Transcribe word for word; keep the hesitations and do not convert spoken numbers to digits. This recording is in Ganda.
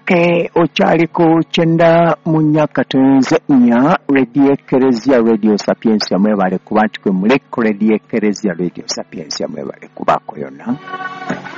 Okay, okyali ku kyenda mu Nyakatonze nnya Radio Eklezia Radio Sapiensia mwebale kuba nti kwe mulekko Radio Eklezia Radio Sapiensia mwebale kubako yonna.